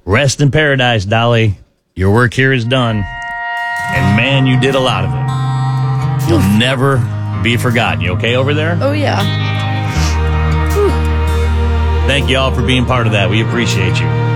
Rest in paradise, Dolly. Your work here is done. And man, you did a lot of it. You'll never be forgotten. You okay over there? Oh, yeah. Thank you all for being part of that. We appreciate you.